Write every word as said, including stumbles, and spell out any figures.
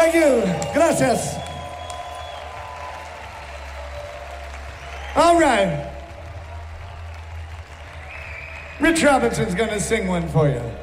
Thank you. Gracias. All right. Rich Robinson's gonna sing one for you.